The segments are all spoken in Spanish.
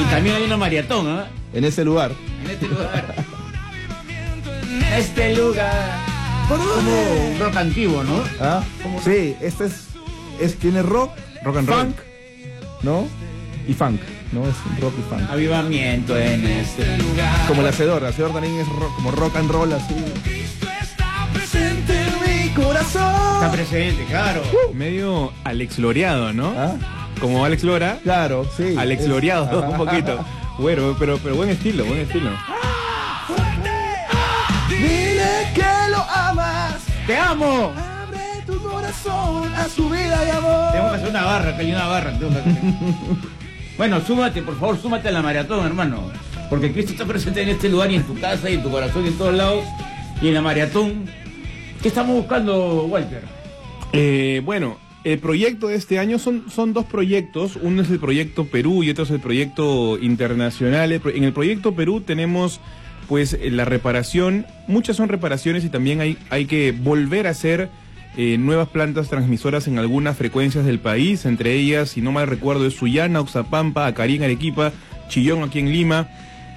También hay una maratón, ¿eh? En ese lugar. En este lugar. En este lugar. Como un rock antiguo, ¿no? ¿Ah? Sí, tiene rock and roll. funk, ¿no? Y funk, ¿no? Es rock y funk. Avivamiento en este lugar. Como la Hacedor también es rock, como rock and roll así. Está presente, claro. Medio Alex Loreado, ¿no? ¿Ah? Como Alex Lora. Claro, sí. Alex Loreado, un poquito. Bueno, pero buen estilo, buen estilo. Dile que lo amas. ¡Te amo! Abre tu corazón a su vida y amor. Tengo que hacer una barra, que hay una barra. Bueno, súmate, por favor, súmate a la maratón, hermano. Porque Cristo está presente en este lugar y en tu casa y en tu corazón y en todos lados. Y en la maratón. ¿Qué estamos buscando, Walter? Bueno, el proyecto de este año son dos proyectos. Uno es el proyecto Perú y otro es el proyecto internacional. En el proyecto Perú tenemos pues la reparación. Muchas son reparaciones y también hay que volver a hacer nuevas plantas transmisoras en algunas frecuencias del país. Entre ellas, si no mal recuerdo, es Sullana, Oxapampa, Acarí en Arequipa, Chillón aquí en Lima,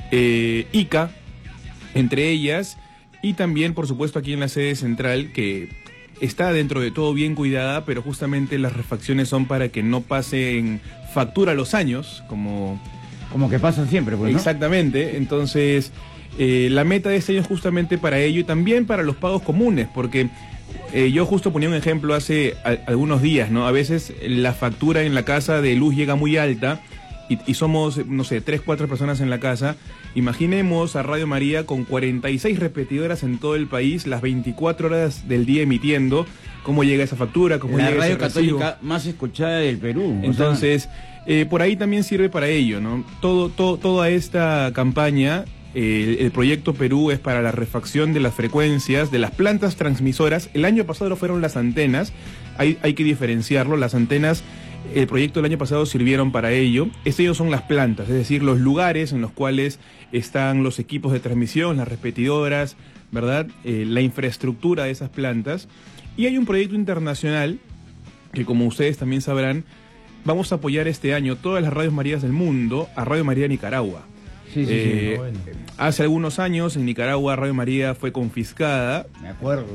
Ica, entre ellas. Y también, por supuesto, aquí en la sede central, que está dentro de todo bien cuidada, pero justamente las refacciones son para que no pasen factura los años, como que pasan siempre, pues, ¿no? Exactamente. Entonces, la meta de este año es justamente para ello y también para los pagos comunes, porque yo justo ponía un ejemplo hace algunos días, ¿no? A veces la factura en la casa de luz llega muy alta y somos, no sé, 3, 4 personas en la casa. Imaginemos a Radio María con 46 repetidoras en todo el país, las 24 horas del día emitiendo. ¿Cómo llega esa factura? ¿Cómo la llega radio ese recibo? católica más escuchada del Perú. Entonces, por ahí también sirve para ello, ¿no? Toda esta campaña, el proyecto Perú es para la refacción de las frecuencias, de las plantas transmisoras. El año pasado fueron las antenas, hay que diferenciarlo. Las antenas, el proyecto del año pasado sirvieron para ello. Estos son las plantas, es decir, los lugares en los cuales están los equipos de transmisión, las repetidoras, ¿verdad? La infraestructura de esas plantas. Y hay un proyecto internacional que, como ustedes también sabrán, vamos a apoyar este año todas las radios Marías del mundo a Radio María Nicaragua. Sí. Bueno. Hace algunos años en Nicaragua Radio María fue confiscada. Me acuerdo.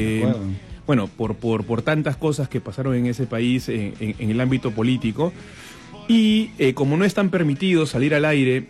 Bueno, por tantas cosas que pasaron en ese país en el ámbito político. Y como no están permitidos salir al aire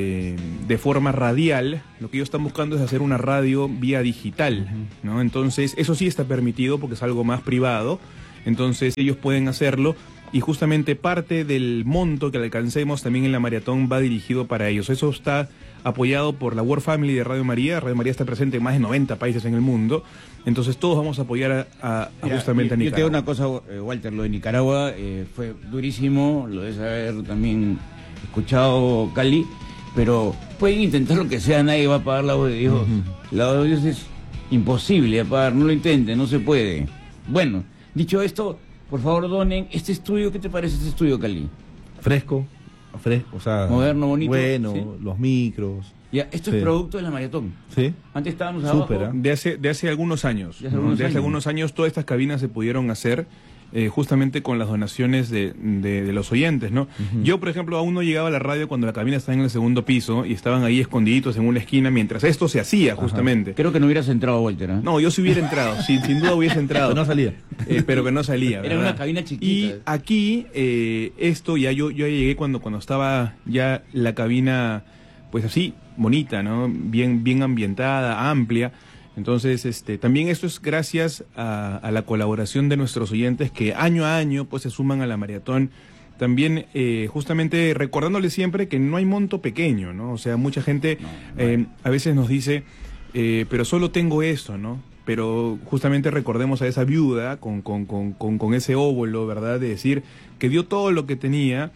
de forma radial, lo que ellos están buscando es hacer una radio vía digital, ¿no? Entonces, eso sí está permitido porque es algo más privado. Entonces, ellos pueden hacerlo. Y justamente parte del monto que alcancemos también en la maratón va dirigido para ellos. Eso está apoyado por la World Family de Radio María. Radio María está presente en más de 90 países en el mundo. Entonces todos vamos a apoyar justamente a Nicaragua. Yo te digo una cosa, Walter, lo de Nicaragua fue durísimo, lo de haber también escuchado Cali, pero pueden intentar lo que sea, nadie va a pagar la voz de Dios. La voz de Dios es imposible de pagar, no lo intenten, no se puede. Bueno, dicho esto, por favor donen este estudio. ¿Qué te parece este estudio, Cali? Fresco, o sea, moderno, bonito. Bueno, ¿sí? Los micros. Ya, esto es producto de la maratón. Sí. Antes estábamos abajo. Súper, ¿eh? De hace algunos años. De hace algunos años todas estas cabinas se pudieron hacer justamente con las donaciones de los oyentes, ¿no? Yo, por ejemplo, aún no llegaba a la radio cuando la cabina estaba en el segundo piso y estaban ahí escondiditos en una esquina mientras esto se hacía, justamente. Creo que no hubieras entrado, Walter, ¿eh? No, yo sí hubiera entrado, sin duda hubiese entrado. Pero no salía. Pero que no salía, Era una cabina chiquita. Y aquí, esto ya yo llegué cuando estaba ya la cabina, pues así, bonita, ¿no? Bien ambientada, amplia. Entonces, también esto es gracias a la colaboración de nuestros oyentes que año a año pues se suman a la maratón. También justamente recordándoles siempre que no hay monto pequeño, ¿no? O sea, mucha gente a veces nos dice, pero solo tengo esto, ¿no? Pero justamente recordemos a esa viuda con ese óvulo, ¿verdad? De decir que dio todo lo que tenía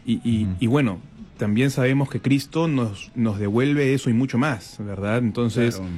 y bueno, también sabemos que Cristo nos devuelve eso y mucho más, ¿verdad? Entonces... Claro.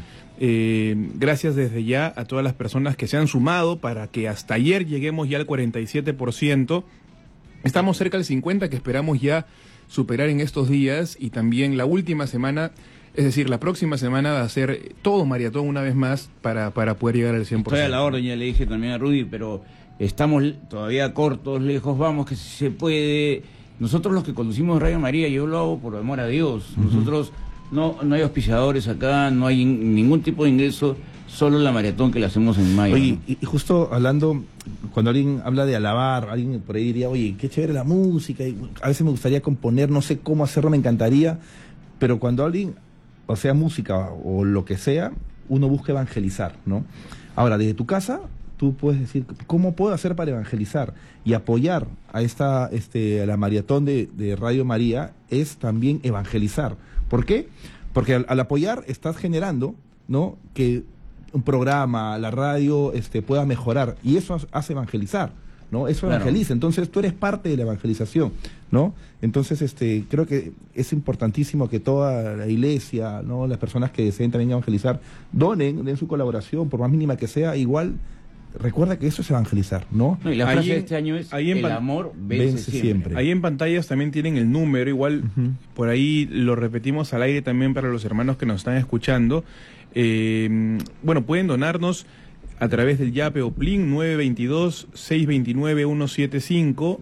Gracias desde ya a todas las personas que se han sumado para que hasta ayer lleguemos ya al 47%. Estamos cerca del 50% que esperamos ya superar en estos días, y también la última semana, es decir, la próxima semana va a ser todo maratón una vez más para poder llegar al 100%. Estoy a la orden, ya le dije también a Rudy, pero estamos todavía cortos, lejos, vamos, que si se puede, nosotros los que conducimos Radio María, yo lo hago por amor a Dios. Nosotros no hay auspiciadores acá, no hay ningún tipo de ingreso, solo la maratón que la hacemos en mayo. Oye, y justo hablando, cuando alguien habla de alabar, alguien por ahí diría, oye, qué chévere la música, y a veces me gustaría componer, no sé cómo hacerlo, me encantaría, pero cuando alguien, o sea, música o lo que sea, uno busca evangelizar, ¿no? Ahora, desde tu casa, tú puedes decir, ¿cómo puedo hacer para evangelizar? Y apoyar a a la maratón de Radio María es también evangelizar. ¿Por qué? Porque al apoyar estás generando, ¿no?, que un programa, la radio, pueda mejorar, y eso hace evangelizar, ¿no? Eso evangeliza. Entonces tú eres parte de la evangelización, ¿no? Entonces creo que es importantísimo que toda la iglesia, ¿no?, las personas que deseen también evangelizar, den su colaboración, por más mínima que sea. Igual recuerda que eso es evangelizar, ¿no? No, y la frase de este año es el amor vence siempre. Ahí en pantallas también tienen el número, igual por ahí lo repetimos al aire también para los hermanos que nos están escuchando. Bueno, pueden donarnos a través del Yape o Plin 922-629-175,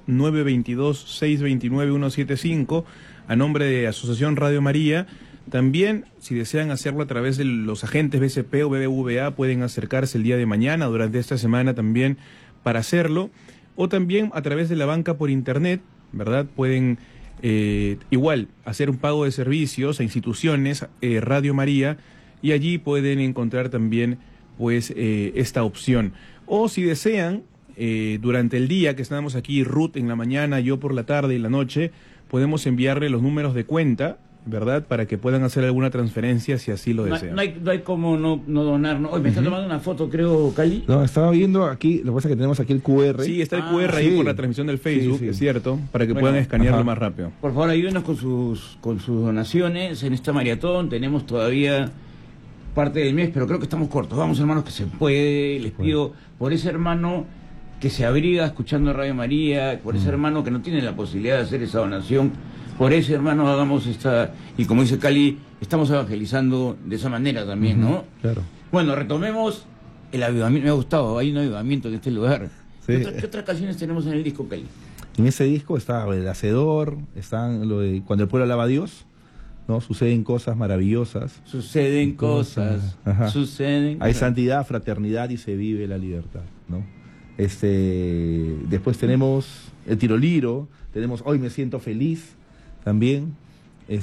922-629-175, a nombre de Asociación Radio María. También, si desean hacerlo a través de los agentes BCP o BBVA, pueden acercarse el día de mañana, durante esta semana también, para hacerlo. O también a través de la banca por internet, ¿verdad? Pueden igual hacer un pago de servicios a instituciones, Radio María, y allí pueden encontrar también pues esta opción. O si desean, durante el día que estamos aquí, Ruth en la mañana, yo por la tarde y la noche, podemos enviarle los números de cuenta, ¿verdad?, para que puedan hacer alguna transferencia si así lo desean. No hay como no donar, ¿no? Hoy me está tomando una foto, creo, Cali. No, estaba viendo aquí, lo que pasa es que tenemos aquí el QR. Sí, está el QR ahí por la transmisión del Facebook, es cierto, para que puedan escanearlo más rápido. Por favor, ayúdenos con sus donaciones en esta maratón. Tenemos todavía parte del mes, pero creo que estamos cortos. Vamos, hermanos, que se puede. Les pido por ese hermano que se abriga escuchando Radio María, por ese hermano que no tiene la posibilidad de hacer esa donación, por ese hermano hagamos y como dice Cali, estamos evangelizando de esa manera también, ¿no? Claro. Bueno, retomemos el avivamiento. Me ha gustado, hay un avivamiento en este lugar. Sí. ¿Qué otras canciones tenemos en el disco, Cali? En ese disco está El Hacedor, están lo de Cuando el pueblo alaba a Dios, ¿no? Suceden cosas maravillosas. Suceden cosas. Hay santidad, fraternidad y se vive la libertad, ¿no? Después tenemos El Tiroliro, tenemos Hoy me siento feliz también. Y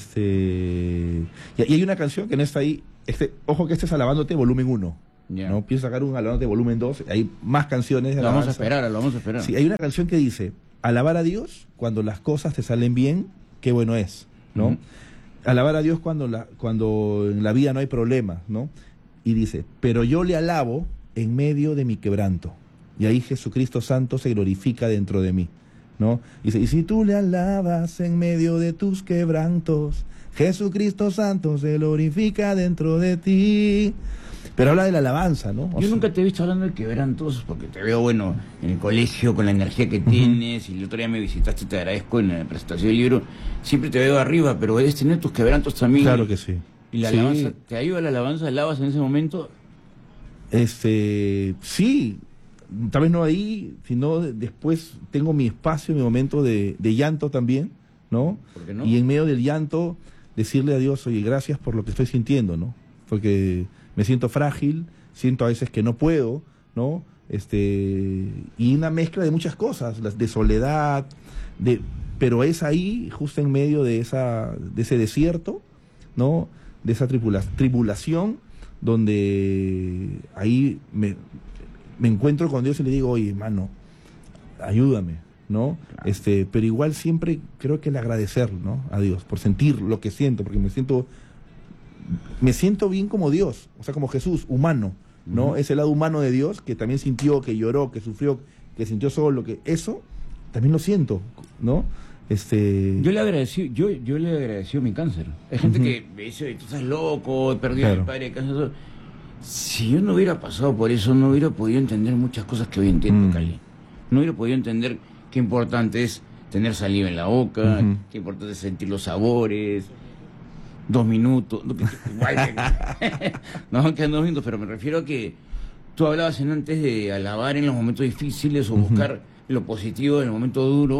hay una canción que no está ahí, ojo que este es Alabándote volumen 1. ¿No? Pienso sacar un Alabándote volumen 2, hay más canciones de lo vamos a esperar. Sí, hay una canción que dice: alabar a Dios cuando las cosas te salen bien, qué bueno es, ¿no? Alabar a Dios cuando en la vida no hay problemas, ¿no? Y dice: pero yo le alabo en medio de mi quebranto, y ahí Jesucristo Santo se glorifica dentro de mí, ¿no? Dice: y si tú le alabas en medio de tus quebrantos, Jesucristo Santo se glorifica dentro de ti. Pero habla de la alabanza, ¿no? Yo nunca te he visto hablando de quebrantos, porque te veo, bueno, en el colegio, con la energía que tienes, y el otro día me visitaste, te agradezco en la presentación del libro, siempre te veo arriba, pero debes tener tus quebrantos también. Claro que sí. ¿Y la alabanza, te ayuda la alabanza, alabas en ese momento? Sí, tal vez no ahí, sino después tengo mi espacio, mi momento de llanto también, ¿no? ¿Por qué no? Y en medio del llanto, decirle a Dios: oye, gracias por lo que estoy sintiendo, ¿no? Porque me siento frágil, siento a veces que no puedo, ¿no? Y una mezcla de muchas cosas, de soledad, pero es ahí, justo en medio de ese desierto, ¿no? De esa tribulación, donde ahí me encuentro con Dios y le digo: oye, hermano, ayúdame, ¿no? Claro. Pero igual siempre creo que el agradecer, ¿no?, a Dios por sentir lo que siento, porque me siento bien como Dios, o sea, como Jesús, humano, ¿no? Ese lado humano de Dios, que también sintió, que lloró, que sufrió, que sintió solo, que eso también lo siento, ¿no? Yo le agradecí mi cáncer. Hay gente que me dice: tú estás loco, he perdido a mi padre de cáncer. Si yo no hubiera pasado por eso, no hubiera podido entender muchas cosas que hoy entiendo, Cali. No hubiera podido entender qué importante es tener saliva en la boca, qué importante es sentir los sabores. 2 minutos, igual no quedan 2 minutos, pero me refiero a que tú hablabas antes de alabar en los momentos difíciles o buscar lo positivo en el momento duro,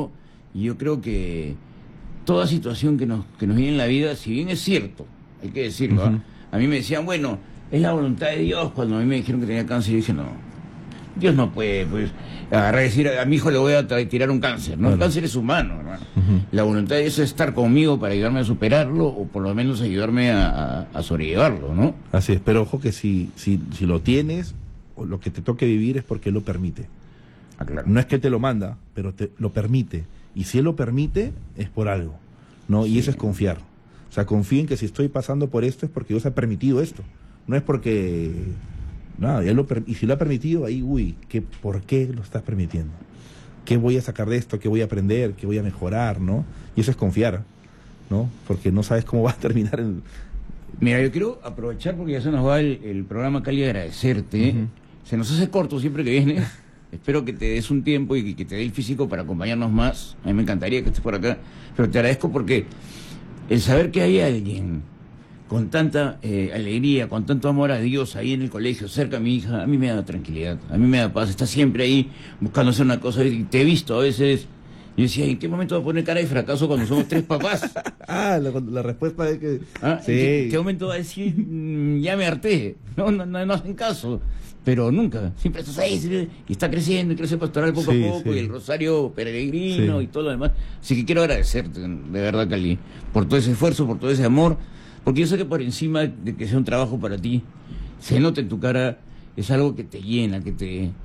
Y yo creo que toda situación que nos viene en la vida, si bien es cierto, hay que decirlo, Ujú. a mí me decían, bueno, es la voluntad de Dios. Cuando a mí me dijeron que tenía cáncer, yo dije, no, Dios no puede, pues, agarrar y decir, a mi hijo le voy a tirar un cáncer, ¿no? El Claro. cáncer es humano, hermano. Ujú. La voluntad de Dios es estar conmigo para ayudarme a superarlo, o por lo menos ayudarme a sobrellevarlo, ¿no? Así es, pero ojo que si lo tienes, o lo que te toque vivir es porque Él lo permite. Ah, claro. No es que Él te lo manda, pero te lo permite. Y si Él lo permite, es por algo, ¿no? Y Sí. eso es confiar. O sea, confío en que si estoy pasando por esto es porque Dios ha permitido esto. No es porque... Nada, y si lo ha permitido, ahí, ¿por qué lo estás permitiendo? ¿Qué voy a sacar de esto? ¿Qué voy a aprender? ¿Qué voy a mejorar? ¿No? Y eso es confiar, ¿no? Porque no sabes cómo va a terminar el... Mira, yo quiero aprovechar porque ya se nos va el programa, Cali, agradecerte. Ujú. Se nos hace corto siempre que vienes. Espero que te des un tiempo y que te dé el físico para acompañarnos más. A mí me encantaría que estés por acá. Pero te agradezco porque el saber que hay alguien con tanta alegría, con tanto amor a Dios ahí en el colegio, cerca a mi hija, a mí me da tranquilidad, a mí me da paz. Está siempre ahí buscando hacer una cosa. Y te he visto a veces. Yo decía, ¿en qué momento va a poner cara de fracaso cuando somos 3 papás? La respuesta es que... ¿Ah? Sí. ¿En qué momento va a decir, ya me harté? No hacen caso. Pero nunca. Siempre estás ahí y está creciendo y crece pastoral poco Sí, a poco sí. y el rosario peregrino Sí. y todo lo demás. Así que quiero agradecerte, de verdad, Cali, por todo ese esfuerzo, por todo ese amor. Porque yo sé que por encima de que sea un trabajo para ti, se nota en tu cara, es algo que te llena, que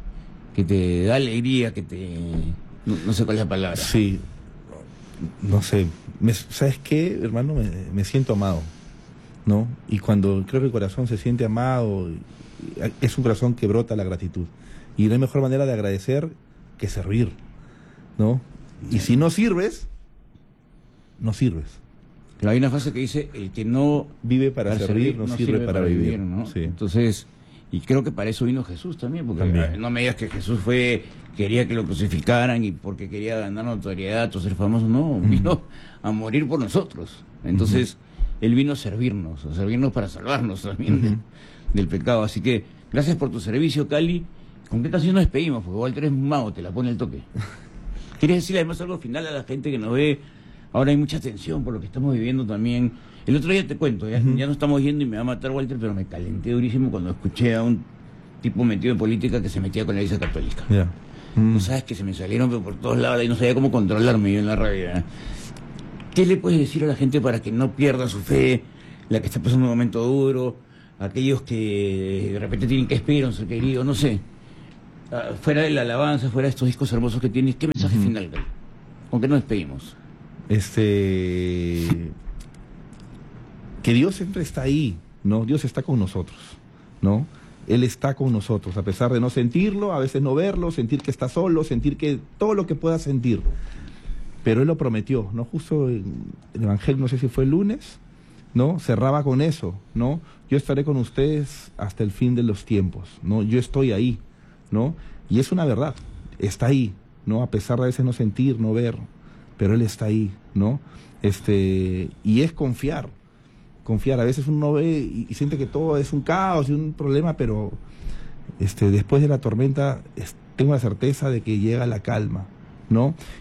te da alegría, no sé cuál es la palabra. Sí, no sé, ¿sabes qué, hermano? Me siento amado, ¿no? Y cuando creo que el corazón se siente amado, es un corazón que brota la gratitud. Y no hay mejor manera de agradecer que servir, ¿no? Y si no sirves, no sirves. Pero hay una frase que dice, el que no Vive para servir, no sirve para vivir, ¿no? sí. Entonces, y creo que para eso vino Jesús también, porque También. no me digas que Jesús quería que lo crucificaran y porque quería ganar notoriedad o ser famoso, no, vino a morir por nosotros. Entonces, Él vino a servirnos para salvarnos también del pecado. Así que, gracias por tu servicio, Cali. ¿Con qué canción nos despedimos? Porque Walter es un mago, te la pone el toque. ¿Quieres decirle además algo final a la gente que nos ve? Ahora hay mucha tensión por lo que estamos viviendo también. El otro día te cuento, ya no estamos yendo y me va a matar Walter, pero me calenté durísimo cuando escuché a un tipo metido en política que se metía con la Iglesia Católica. Ya. No sabes que se me salieron por todos lados y no sabía cómo controlarme yo en la radio. ¿Qué le puedes decir a la gente para que no pierda su fe, la que está pasando un momento duro, aquellos que de repente tienen que esperar a un ser querido, no sé? Fuera de la alabanza, fuera de estos discos hermosos que tienes, ¿qué mensaje final, Cali? ¿Con qué nos despedimos? Que Dios siempre está ahí, ¿no? Dios está con nosotros, ¿no? Él está con nosotros, a pesar de no sentirlo, a veces no verlo, sentir que está solo, sentir que todo lo que pueda sentir. Pero Él lo prometió, ¿no? Justo el Evangelio, no sé si fue el lunes, ¿no? Cerraba con eso, ¿no? Yo estaré con ustedes hasta el fin de los tiempos, ¿no? Yo estoy ahí, ¿no? Y es una verdad, está ahí, ¿no? A pesar de a veces no sentir, no ver, pero Él está ahí, ¿no? Y es confiar. A veces uno ve y siente que todo es un caos y un problema, pero después de la tormenta tengo la certeza de que llega la calma, ¿no?